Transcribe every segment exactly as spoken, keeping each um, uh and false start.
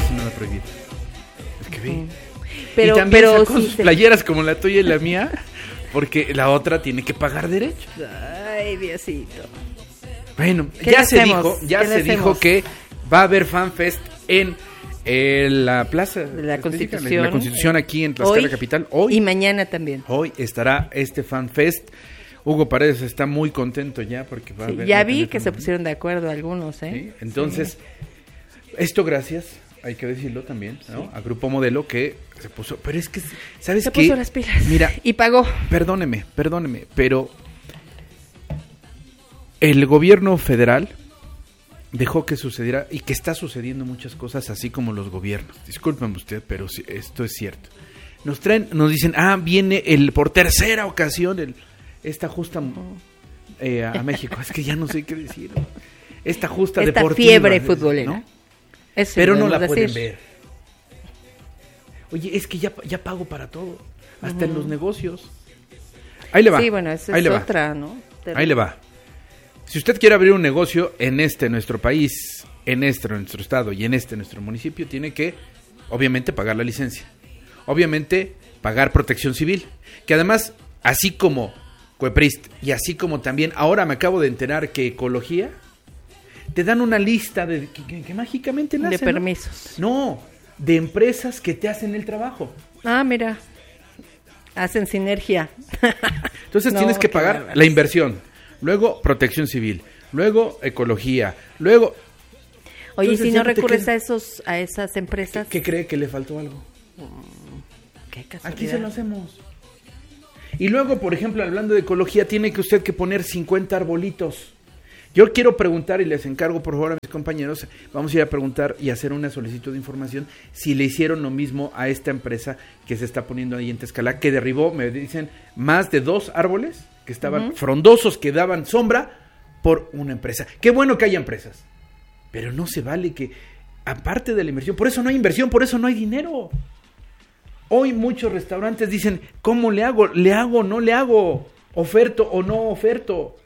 hace nada prohibido. Es que ve. Pero, y también pero sacó sí sus se... playeras como la tuya y la mía, porque la otra tiene que pagar derechos. Ay, Diosito. Bueno, ¿Qué ya le se hacemos? dijo, ya ¿Qué se le dijo hacemos? que va a haber FanFest en eh, la plaza De la específica, Constitución. la Constitución aquí en Tlaxcala Hoy Capital. Hoy y mañana también. Hoy estará este FanFest. Hugo Paredes está muy contento ya porque va Sí, a haber... ya va a vi tener que se FanFest. pusieron de acuerdo algunos, ¿eh? ¿Sí? Entonces, sí. Esto gracias, hay que decirlo también, ¿no? Sí. A Grupo Modelo que se puso... Pero es que, ¿sabes se qué? puso las pilas. Mira, y pagó. Perdóneme, perdóneme, pero el gobierno federal dejó que sucediera y que está sucediendo muchas cosas así como los gobiernos. Discúlpeme usted, pero sí, esto es cierto. Nos traen, nos dicen, ah, viene el por tercera ocasión el esta justa eh, a México. Es que ya no sé qué decir. Esta justa Esta deportiva. fiebre futbolera. ¿No? Eso pero no la decir. pueden ver. Oye, es que ya, ya pago para todo, hasta uh-huh. en los negocios. Ahí le va. Sí, bueno, esa Ahí es le otra, va. ¿no? Ahí le va. Si usted quiere abrir un negocio en este nuestro país, en este nuestro estado y en este nuestro municipio, tiene que, obviamente, pagar la licencia. Obviamente, pagar protección civil. Que además, así como Cueprist y así como también, ahora me acabo de enterar que Ecología, te dan una lista de que, que, que mágicamente nacen, de permisos. ¿no? No, de empresas que te hacen el trabajo. Ah, mira. Hacen sinergia. Entonces no, tienes que pagar bárbaros. La inversión. Luego, protección civil. Luego, ecología. Luego... Oye, Entonces, si no recurres queda... a esos a esas empresas... ¿Qué, ¿Qué cree que le faltó algo? Qué casualidad. Aquí se lo hacemos. Y luego, por ejemplo, hablando de ecología, tiene que usted que poner cincuenta arbolitos. Yo quiero preguntar, y les encargo por favor a mis compañeros, vamos a ir a preguntar y hacer una solicitud de información si le hicieron lo mismo a esta empresa que se está poniendo ahí en Tlaxcala, que derribó, me dicen, más de dos árboles que estaban uh-huh. frondosos, que daban sombra por una empresa. Qué bueno que haya empresas, pero no se vale que, aparte de la inversión, por eso no hay inversión, por eso no hay dinero. Hoy muchos restaurantes dicen, ¿cómo le hago? ¿Le hago o no le hago? ¿Oferto o no oferto?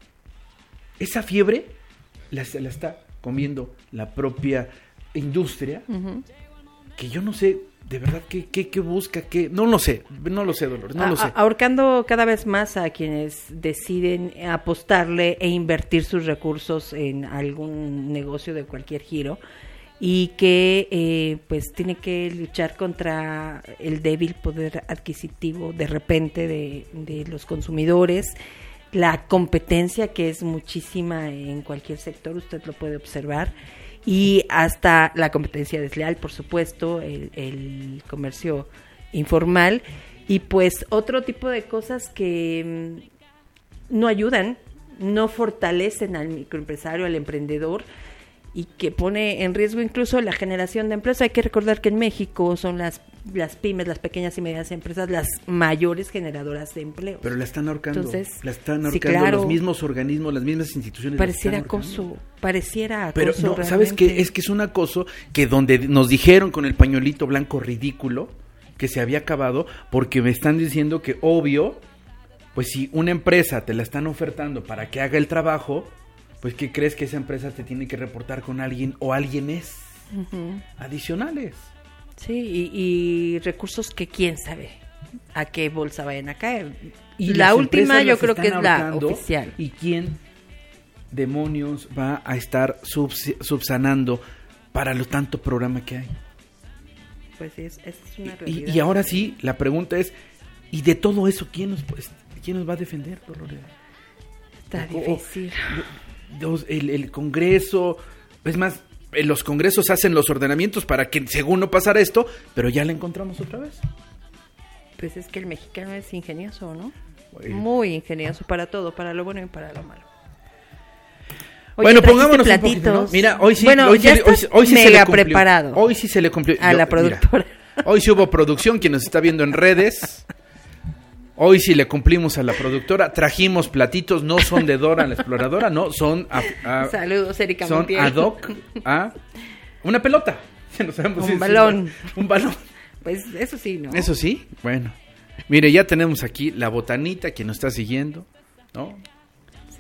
Esa fiebre la, la está comiendo la propia industria, uh-huh. que yo no sé, de verdad, qué, qué, qué busca, qué, no lo sé, no lo sé, Dolores, no a, lo sé. Ahorcando cada vez más a quienes deciden apostarle e invertir sus recursos en algún negocio de cualquier giro, y que eh, pues tiene que luchar contra el débil poder adquisitivo de repente de, de los consumidores, la competencia que es muchísima en cualquier sector, usted lo puede observar, y hasta la competencia desleal, por supuesto, el, el comercio informal, y pues otro tipo de cosas que mmm, no ayudan, no fortalecen al microempresario, al emprendedor, y que pone en riesgo incluso la generación de empleos. Hay que recordar que en México son las las pymes, las pequeñas y medianas empresas, las mayores generadoras de empleo. Pero la están ahorcando, Entonces, la están ahorcando sí, claro, los mismos organismos, las mismas instituciones. Pareciera acoso, pareciera acoso. Pero no, realmente. ¿sabes qué? Es que es un acoso que donde nos dijeron con el pañuelito blanco ridículo que se había acabado, porque me están diciendo que obvio, pues si una empresa te la están ofertando para que haga el trabajo, pues ¿qué crees que esa empresa te tiene que reportar con alguien o alguienes uh-huh. adicionales? Sí, y, y recursos que quién sabe a qué bolsa vayan a caer. Y, y la última yo creo que es la oficial. ¿Y quién demonios va a estar subs- subsanando para lo tanto programa que hay? Pues sí, es, es una realidad. Y, y ahora sí, la pregunta es, ¿y de todo eso quién nos, pues, quién nos va a defender, Dolores? Está o, difícil. O, el, el Congreso, es más, los congresos hacen los ordenamientos para que según no pasara esto, pero ya la encontramos otra vez. Pues es que el mexicano es ingenioso, ¿no? Bueno. Muy ingenioso para todo, para lo bueno y para lo malo. Oye, bueno, pongámonos platitos. un poquito, ¿no? Mira, hoy sí, bueno, hoy, ya sí, hoy, hoy sí mega se le cumplió. Preparado. Hoy sí se le cumplió. A Yo, la productora. Mira, hoy sí hubo producción, quien nos está viendo en redes. Hoy sí le cumplimos a la productora, trajimos platitos, no son de Dora la Exploradora, no, son a, a, saludos, Erika son Montiel. ad hoc a una pelota. No sabemos un si balón. Un, un balón. Pues eso sí, ¿no? Eso sí, bueno. Mire, ya tenemos aquí la botanita que nos está siguiendo, ¿no? Sí,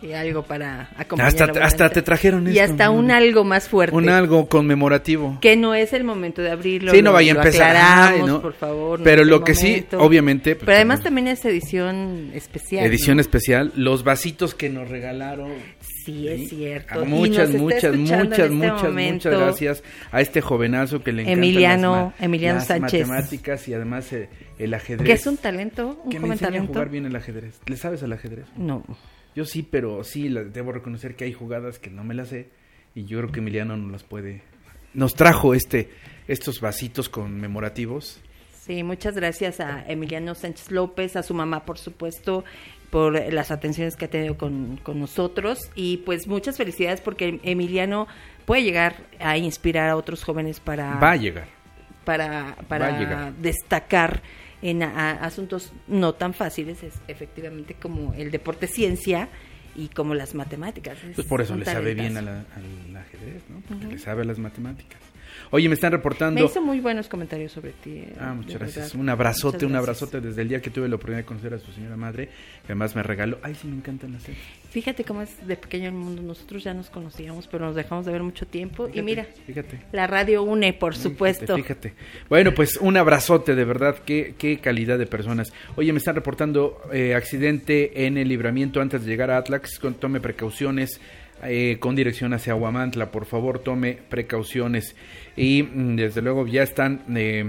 Y algo para acompañar. Hasta, la hasta te trajeron y esto. hasta un algo más fuerte. Un algo conmemorativo. Que no es el momento de abrirlo. Sí, no vaya a empezar. Ay, ¿no? por favor. Pero no lo que momento. sí, obviamente. Pero además también es edición especial. Edición ¿no? especial. Los vasitos que nos regalaron. Sí, es cierto. Muchas, y muchas, muchas, este muchas, momento, muchas gracias a este jovenazo que le encanta Emiliano, las, Emiliano las Sánchez. matemáticas y además eh, el ajedrez. Que es un talento, un que joven me enseña talento. a jugar bien el ajedrez. ¿Le sabes al ajedrez? No. Yo sí, pero sí, la, debo reconocer que hay jugadas que no me las sé y yo creo que Emiliano nos las puede. Nos trajo este, estos vasitos conmemorativos. Sí, muchas gracias a Emiliano Sánchez López, a su mamá, por supuesto, por las atenciones que ha tenido con, con nosotros y pues muchas felicidades porque Emiliano puede llegar a inspirar a otros jóvenes para va a llegar para para va a llegar. destacar en a, a asuntos no tan fáciles, es, efectivamente, como el deporte ciencia y como las matemáticas. Es pues por eso le sabe bien a la, al ajedrez, ¿no? Porque uh-huh. le sabe a las matemáticas. Oye, me están reportando... Me hizo muy buenos comentarios sobre ti. Eh, ah, muchas gracias. Verdad. Un abrazote, gracias. un abrazote desde el día que tuve la oportunidad de conocer a su señora madre, que además me regaló... Ay, sí, me encantan las series. Fíjate cómo es de pequeño el mundo. Nosotros ya nos conocíamos, pero nos dejamos de ver mucho tiempo. Fíjate, y mira, fíjate. La radio une, por fíjate, supuesto. Fíjate. Bueno, pues un abrazote, de verdad. Qué, qué calidad de personas. Oye, me están reportando eh, accidente en el Libramiento antes de llegar a Atlax. Con, tome precauciones. Eh, con dirección hacia Aguamantla, por favor tome precauciones y desde luego ya están eh,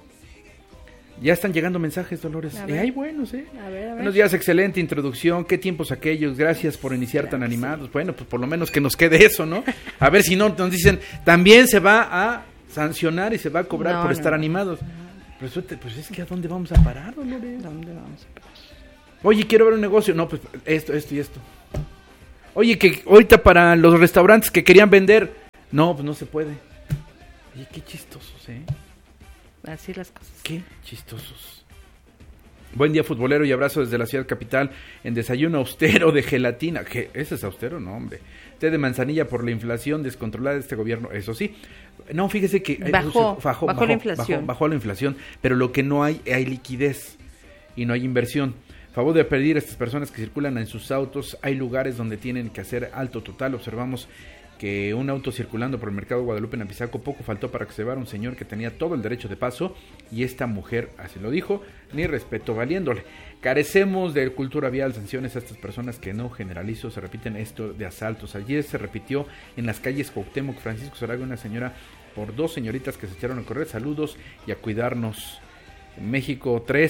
ya están llegando mensajes, Dolores. Eh, hay buenos, eh. A ver, a ver. Buenos días, excelente introducción, qué tiempos aquellos, gracias por iniciar tan animados. Bueno, pues por lo menos que nos quede eso, ¿no? A ver si no nos dicen, también se va a sancionar y se va a cobrar no, por no, estar no. animados. Pues, pues es que ¿a dónde vamos a parar, Dolores? ¿Dónde vamos a parar? Oye, quiero ver un negocio. No, pues esto, esto y esto. Oye, que ahorita para los restaurantes que querían vender, no, pues no se puede. Oye, qué chistosos, ¿eh? Así las cosas. Qué chistosos. Buen día, futbolero, y abrazo desde la ciudad capital en desayuno austero de gelatina. ¿Qué? ¿Ese es austero? No, hombre. Té de manzanilla por la inflación descontrolada de este gobierno, eso sí. No, fíjese que... Bajó, bajó, bajó, bajó la inflación. Bajó, bajó la inflación, pero lo que no hay, hay liquidez y no hay inversión. Favor de pedir a estas personas que circulan en sus autos, hay lugares donde tienen que hacer alto total. Observamos que un auto circulando por el mercado Guadalupe en Apizaco, poco faltó para que se llevara un señor que tenía todo el derecho de paso y esta mujer así lo dijo, ni respeto valiéndole. Carecemos de cultura vial, sanciones a estas personas que no generalizo, se repiten esto de asaltos. Ayer se repitió en las calles Cuauhtémoc, Francisco Zoraga, una señora por dos señoritas que se echaron a correr. Saludos y a cuidarnos. México tres,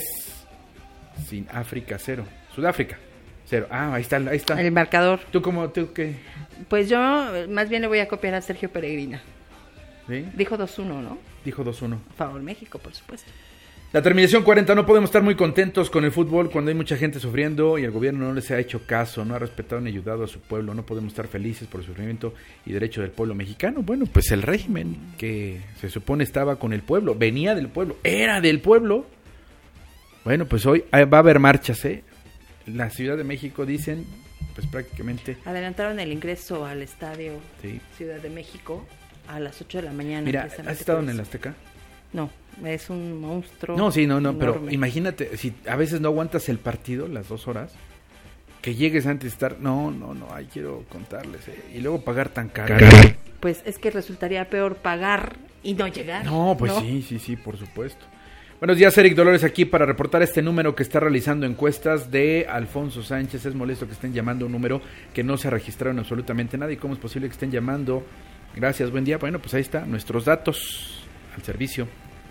sin África cero. Sudáfrica cero. Ah, ahí está, ahí está. El marcador. ¿Tú cómo, tú qué? Pues yo más bien le voy a copiar a Sergio Peregrina. ¿Sí? Dijo dos uno, ¿no? Dijo dos uno. A favor México, por supuesto. La terminación cuarenta, no podemos estar muy contentos con el fútbol cuando hay mucha gente sufriendo y el gobierno no les ha hecho caso, no ha respetado ni ayudado a su pueblo. No podemos estar felices por el sufrimiento y derecho del pueblo mexicano. Bueno, pues el régimen que se supone estaba con el pueblo, venía del pueblo, era del pueblo. Bueno, pues hoy va a haber marchas, ¿eh? La Ciudad de México dicen, pues prácticamente... Adelantaron el ingreso al estadio sí. Ciudad de México a las ocho de la mañana. Mira, ¿has estado en el Azteca? No, es un monstruo. No, sí, no, no, enorme. Pero imagínate, si a veces no aguantas el partido, las dos horas, que llegues antes de estar, no, no, no, ahí quiero contarles, ¿eh? Y luego pagar tan caro. Pues es que resultaría peor pagar y no llegar. No, pues ¿no? sí, sí, sí, por supuesto. Buenos días, Eric Dolores, aquí para reportar este número que está realizando encuestas de Alfonso Sánchez. Es molesto que estén llamando un número que no se ha registrado en absolutamente nada. ¿Y cómo es posible que estén llamando? Gracias, buen día. Bueno, pues ahí está, nuestros datos al servicio.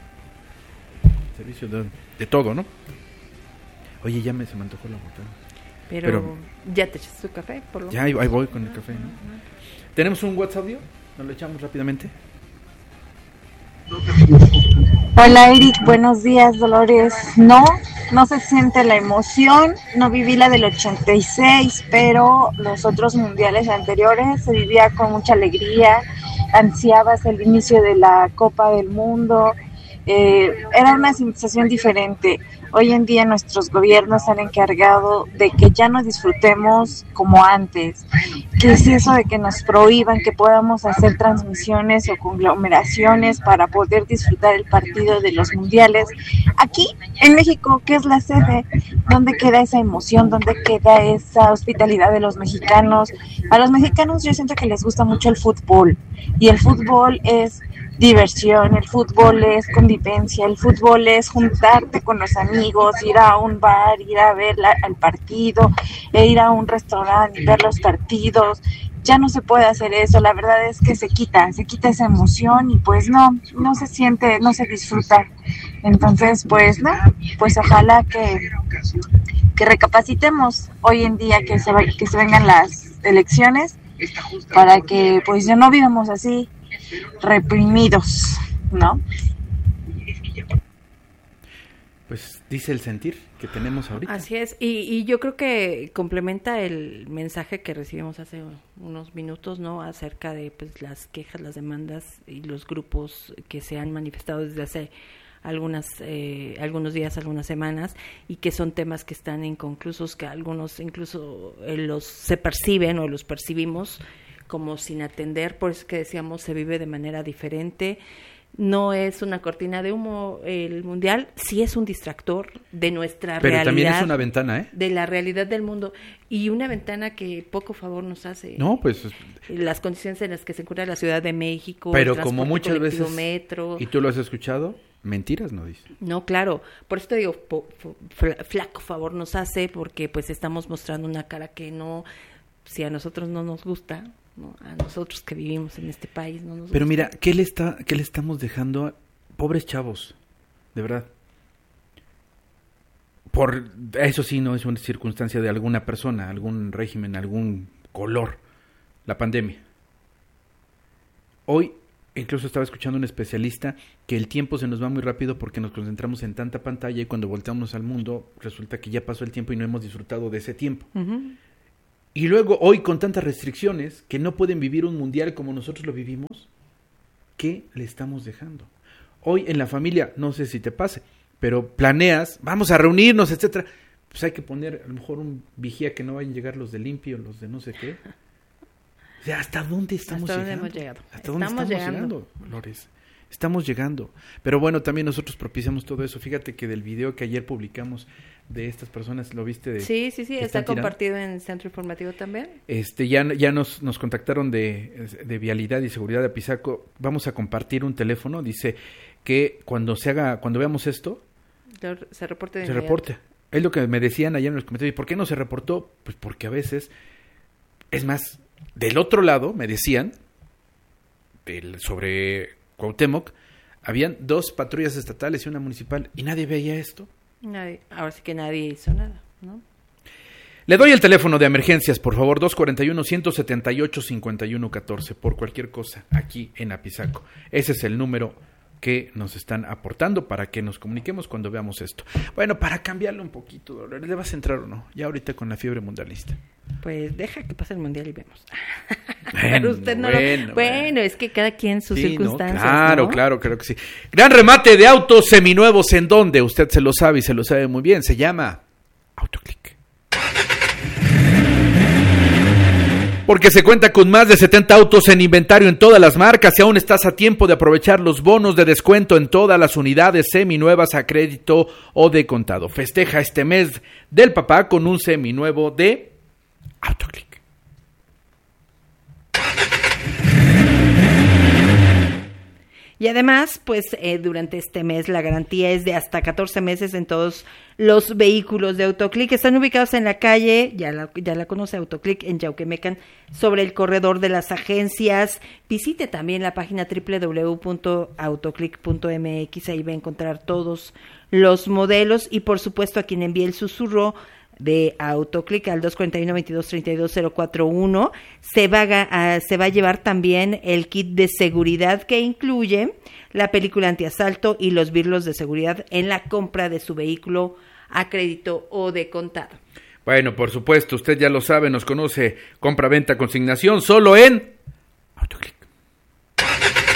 Al servicio de, de todo, ¿no? Oye, ya me se me antojó la botana. Pero, Pero ya te echaste tu café, por lo Ya, ahí, ahí voy con el café, ¿no? ¿Tenemos un WhatsApp, audio? ¿Nos lo echamos rápidamente? Hola Eric, buenos días Dolores. No, no se siente la emoción, no viví la del ochenta y seis, pero los otros mundiales anteriores se vivía con mucha alegría, ansiabas el inicio de la Copa del Mundo, eh, era una sensación diferente. Hoy en día nuestros gobiernos se han encargado de que ya no disfrutemos como antes. ¿Qué es eso de que nos prohíban que podamos hacer transmisiones o conglomeraciones para poder disfrutar el partido de los mundiales? Aquí, en México, ¿qué es la sede? ¿Dónde queda esa emoción? ¿Dónde queda esa hospitalidad de los mexicanos? A los mexicanos yo siento que les gusta mucho el fútbol, y el fútbol es diversión, el fútbol es convivencia, el fútbol es juntarte con los amigos, ir a un bar, ir a ver la, el partido, e ir a un restaurante y ver los partidos. Ya no se puede hacer eso, la verdad es que se quita, se quita esa emoción y pues no, no se siente, no se disfruta. Entonces, pues no, pues ojalá que, que recapacitemos hoy en día que se, que se vengan las elecciones para que pues ya no vivamos así reprimidos, ¿no? Pues dice el sentir que tenemos ahorita. Así es, y, y yo creo que complementa el mensaje que recibimos hace unos minutos, ¿no? Acerca de pues las quejas, las demandas y los grupos que se han manifestado desde hace algunas eh, algunos días, algunas semanas, y que son temas que están inconclusos, que algunos incluso eh, los se perciben o los percibimos como sin atender. Por eso que decíamos, se vive de manera diferente. No es una cortina de humo el mundial, sí es un distractor de nuestra Pero realidad. también es una ventana, ¿eh? De la realidad del mundo, y una ventana que poco favor nos hace. No, pues... Las condiciones en las que se encuentra la Ciudad de México, pero como muchas veces, metro. y tú lo has escuchado, mentiras no dice. No, claro, por eso te digo, po, po, flaco favor nos hace, porque pues estamos mostrando una cara que no, si a nosotros no nos gusta, ¿no? A nosotros que vivimos en este país no nos Pero gusta. mira, ¿qué le está, qué le estamos dejando a pobres chavos? De verdad. Por eso sí no es una circunstancia de alguna persona, algún régimen, algún color, la pandemia. Hoy incluso estaba escuchando a un especialista que el tiempo se nos va muy rápido porque nos concentramos en tanta pantalla, y cuando volteamos al mundo resulta que ya pasó el tiempo y no hemos disfrutado de ese tiempo. Uh-huh. Y luego hoy con tantas restricciones que no pueden vivir un mundial como nosotros lo vivimos, ¿qué le estamos dejando? Hoy en la familia, no sé si te pase, pero planeas, vamos a reunirnos, etcétera. Pues hay que poner a lo mejor un vigía que no vayan a llegar los de limpio, los de no sé qué. O sea, ¿hasta dónde estamos ¿Hasta llegando? dónde hemos llegado? ¿Hasta dónde Estamos estamos llegando. llegando, Lores? Estamos llegando. Pero bueno, también nosotros propiciamos todo eso. Fíjate que del video que ayer publicamos de estas personas, ¿lo viste? De, Sí, sí, sí, está están tirando? compartido en el Centro Informativo también. Este, ya, ya nos, nos contactaron de, de Vialidad y Seguridad de Apizaco. Vamos a compartir un teléfono. Dice que cuando se haga, cuando veamos esto, Se reporte de se inmediato. reporte. Es lo que me decían ayer en los comentarios. ¿Y por qué no se reportó? Pues porque a veces, es más, del otro lado me decían, del, sobre Cuauhtémoc, habían dos patrullas estatales y una municipal, y nadie veía esto. Nadie, ahora sí que nadie hizo nada, ¿no? Le doy el teléfono de emergencias, por favor, dos cuatro uno, uno siete ocho, cinco uno uno cuatro, por cualquier cosa, aquí en Apizaco. Ese es el número que nos están aportando para que nos comuniquemos cuando veamos esto. Bueno, para cambiarlo un poquito, Dolores, ¿le vas a entrar o no? Ya ahorita con la fiebre mundialista. Pues deja que pase el mundial y vemos. Bueno, Pero usted no bueno, lo... bueno. bueno, es que cada quien sus Sí, circunstancias, ¿no? Claro, ¿no? claro, creo que sí. Gran remate de autos seminuevos, ¿en dónde? Usted se lo sabe y se lo sabe muy bien. Se llama Autoclick. Porque se cuenta con más de setenta autos en inventario en todas las marcas y aún estás a tiempo de aprovechar los bonos de descuento en todas las unidades seminuevas a crédito o de contado. Festeja este mes del papá con un seminuevo de Autoclick. Y además, pues eh, durante este mes la garantía es de hasta catorce meses en todos los vehículos de Autoclick. Están ubicados en la calle, ya la, ya la conoce, Autoclick, en Yauquemecan, sobre el corredor de las agencias. Visite también la página doble u doble u doble u punto autoclick punto m x, ahí va a encontrar todos los modelos y por supuesto a quien envíe el susurro de Autoclick al dos cuatro uno, veintidós treinta y dos cero cuatro uno se va a, se va a llevar también el kit de seguridad que incluye la película antiasalto y los birlos de seguridad en la compra de su vehículo a crédito o de contado. Bueno, por supuesto, usted ya lo sabe, nos conoce, compra, venta, consignación, solo en Autoclick.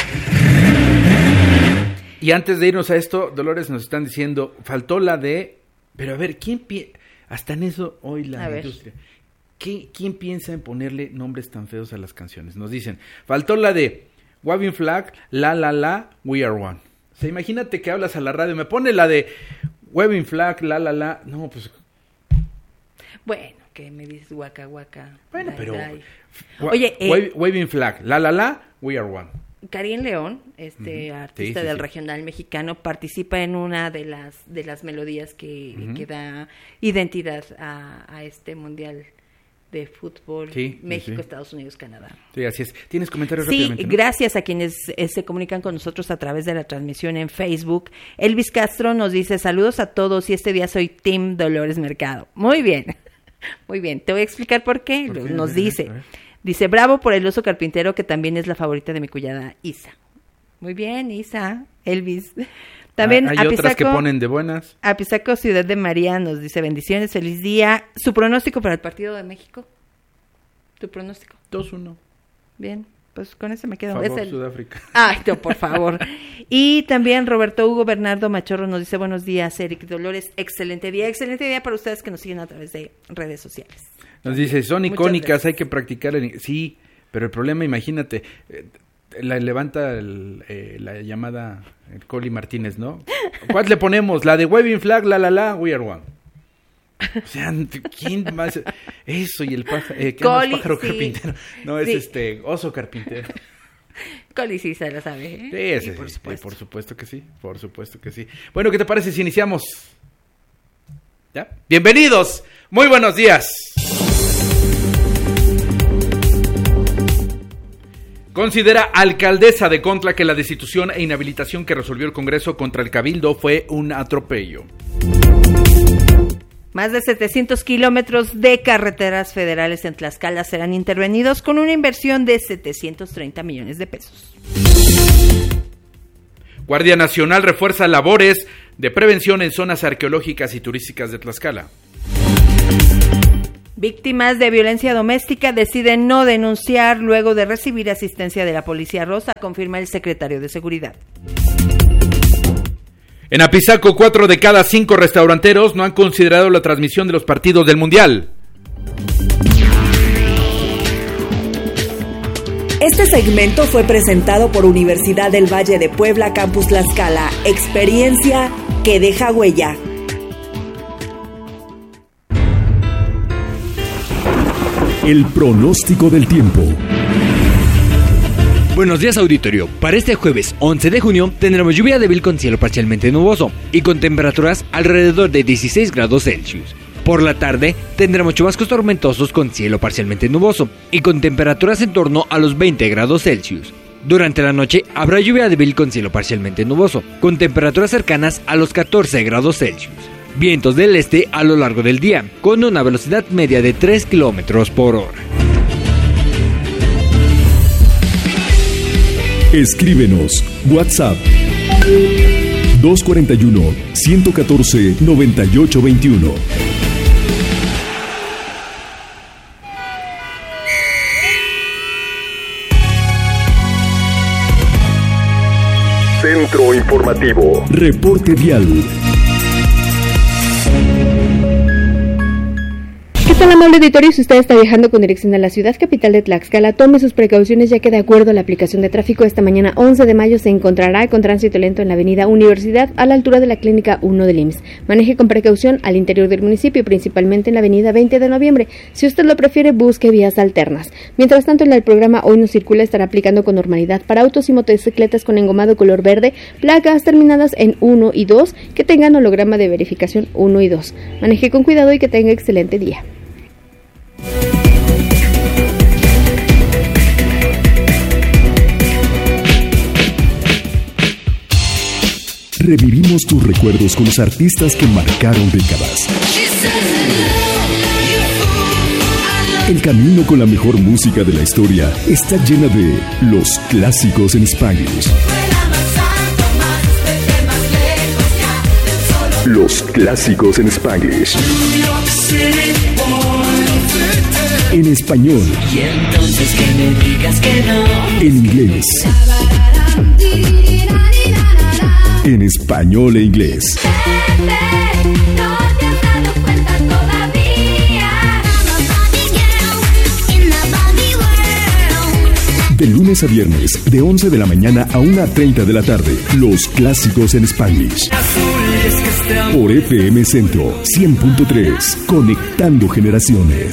Y antes de irnos a esto, Dolores, nos están diciendo, faltó la de Pero a ver, ¿quién piensa? Hasta en eso hoy la A industria. ¿Qué, ¿Quién piensa en ponerle nombres tan feos a las canciones? Nos dicen, faltó la de Waving Flag, La La La, We Are One. O sea, imagínate que hablas a la radio, me pone la de Waving Flag, La La La. No, pues... Bueno, que me dices guaca, guaca. Bueno, dai, pero... dai. Wa- Oye, eh, Wave- Waving Flag, La La La, We Are One. Karin León, este Ujú. artista Sí, sí, del sí. regional mexicano, participa en una de las de las melodías que, Ujú. que da identidad a, a este mundial de fútbol Sí, sí, México, sí. Estados Unidos, Canadá. Sí, así es. ¿Tienes comentarios Sí, rápidamente? ¿no? gracias a quienes eh, se comunican con nosotros a través de la transmisión en Facebook. Elvis Castro nos dice, saludos a todos y este día soy Team Dolores Mercado. Muy bien, muy bien. Te voy a explicar por qué. ¿Por Lo- qué? Nos A ver, dice, a ver. dice, bravo por el oso carpintero que también es la favorita de mi cuñada Isa. Muy bien, Isa, Elvis. También Ah, hay otras que Apizaco- ponen de buenas. Apizaco Ciudad de María nos dice, bendiciones, feliz día. ¿Su pronóstico para el partido de México? ¿Tu pronóstico? dos uno. Bien, pues con ese me quedo. Favor, Es el- Sudáfrica. Ay, no, por favor. Y también Roberto Hugo Bernardo Machorro nos dice, buenos días, Eric Dolores, excelente día, excelente día para ustedes que nos siguen a través de redes sociales. Nos dice, son Muchas icónicas, gracias. hay que practicar. El... Sí, pero el problema, imagínate, eh, la levanta el, eh, la llamada el Coli Martínez, ¿no? ¿Cuál le ponemos? La de Waving Flag, La La La, We Are One. O sea, ¿quién más? Eso y el pájaro, eh, ¿qué más? Coli, Pájaro sí. carpintero. No, es Sí. este, oso carpintero. Coli sí se lo sabe. ¿eh? Sí, sí, Y por sí, supuesto. por supuesto que sí, por supuesto que sí. Bueno, ¿qué te parece si iniciamos? ¿Ya? Bienvenidos, muy buenos días. Considera alcaldesa de Contla que la destitución e inhabilitación que resolvió el Congreso contra el Cabildo fue un atropello. Más de setecientos kilómetros de carreteras federales en Tlaxcala serán intervenidos con una inversión de setecientos treinta millones de pesos. Guardia Nacional refuerza labores de prevención en zonas arqueológicas y turísticas de Tlaxcala. Víctimas de violencia doméstica deciden no denunciar luego de recibir asistencia de la Policía Rosa, confirma el secretario de Seguridad. En Apizaco, cuatro de cada cinco restauranteros no han considerado la transmisión de los partidos del Mundial. Este segmento fue presentado por Universidad del Valle de Puebla, Campus Tlaxcala. Experiencia que deja huella. El pronóstico del tiempo. Buenos días, auditorio. Para este jueves once de junio tendremos lluvia débil con cielo parcialmente nuboso y con temperaturas alrededor de dieciséis grados Celsius. Por la tarde tendremos chubascos tormentosos con cielo parcialmente nuboso y con temperaturas en torno a los veinte grados Celsius. Durante la noche habrá lluvia débil con cielo parcialmente nuboso, con temperaturas cercanas a los catorce grados Celsius. Vientos del este a lo largo del día, con una velocidad media de tres kilómetros por hora. Escríbenos WhatsApp dos cuatro uno, uno uno cuatro, nueve ocho dos uno. Centro Informativo. Reporte vial. ¿Qué tal, amable auditorio? Si usted está viajando con dirección a la ciudad capital de Tlaxcala, tome sus precauciones, ya que de acuerdo a la aplicación de tráfico, esta mañana once de mayo se encontrará con tránsito lento en la avenida Universidad a la altura de la clínica uno del I M S S. Maneje con precaución al interior del municipio, principalmente en la avenida veinte de noviembre. Si usted lo prefiere, busque vías alternas. Mientras tanto, en el programa Hoy no circula estará aplicando con normalidad para autos y motocicletas con engomado color verde, placas terminadas en uno y dos que tengan holograma de verificación uno y dos. Maneje con cuidado y que tenga excelente día. Revivimos tus recuerdos con los artistas que marcaron décadas. El camino con la mejor música de la historia está llena de los clásicos en Spanglish. Los clásicos en Spanglish. En español. Y entonces que me digas que no. En inglés. En español e inglés. De lunes a viernes, de once de la mañana a una treinta de la tarde. Los clásicos en Spanglish. Por F M Centro cien punto tres. Conectando generaciones.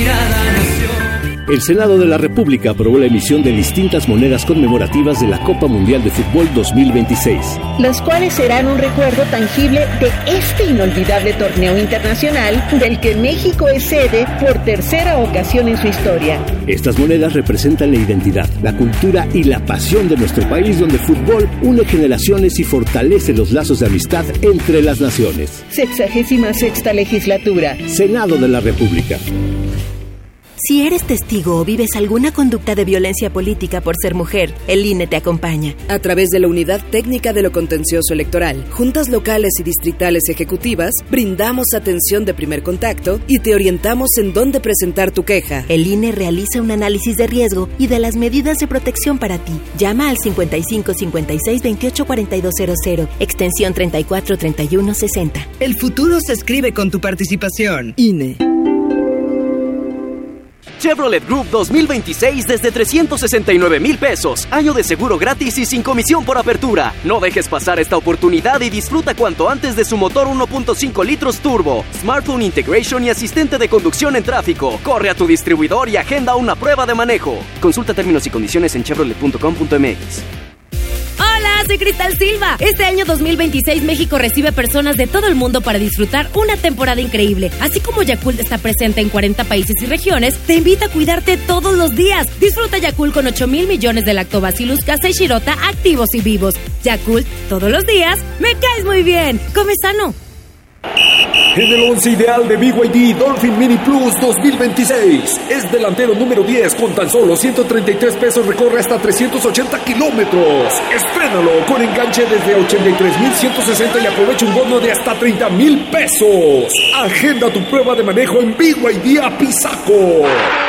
El Senado de la República aprobó la emisión de distintas monedas conmemorativas de la Copa Mundial de Fútbol dos mil veintiséis. Las cuales serán un recuerdo tangible de este inolvidable torneo internacional del que México es sede por tercera ocasión en su historia. Estas monedas representan la identidad, la cultura y la pasión de nuestro país, donde el fútbol une generaciones y fortalece los lazos de amistad entre las naciones. Sexagésima sexta legislatura. Senado de la República. Si eres testigo o vives alguna conducta de violencia política por ser mujer, el I N E te acompaña. A través de la Unidad Técnica de lo Contencioso Electoral, juntas locales y distritales ejecutivas, brindamos atención de primer contacto y te orientamos en dónde presentar tu queja. El I N E realiza un análisis de riesgo y de las medidas de protección para ti. Llama al cincuenta y cinco cincuenta y seis veintiocho cuarenta y dos cero cero, extensión treinta y cuatro treinta y uno sesenta. El futuro se escribe con tu participación. I N E. Chevrolet Group dos mil veintiséis desde trescientos sesenta y nueve mil pesos. Año de seguro gratis y sin comisión por apertura. No dejes pasar esta oportunidad y disfruta cuanto antes de su motor uno punto cinco litros turbo, smartphone integration y asistente de conducción en tráfico. Corre a tu distribuidor y agenda una prueba de manejo. Consulta términos y condiciones en chevrolet punto com punto m x. Hola, soy Cristal Silva. Este año dos mil veintiséis México recibe personas de todo el mundo para disfrutar una temporada increíble. Así como Yakult está presente en cuarenta países y regiones, te invita a cuidarte todos los días. Disfruta Yakult con ocho mil millones de lactobacillus casei shirota activos y vivos. Yakult, todos los días, me caes muy bien. Come sano. En el once ideal de B Y D Dolphin Mini Plus dos mil veintiséis. Es delantero número diez con tan solo ciento treinta y tres pesos, recorre hasta trescientos ochenta kilómetros. Estrénalo con enganche desde ochenta y tres mil ciento sesenta y aprovecha un bono de hasta treinta mil pesos. Agenda tu prueba de manejo en B Y D Apizaco.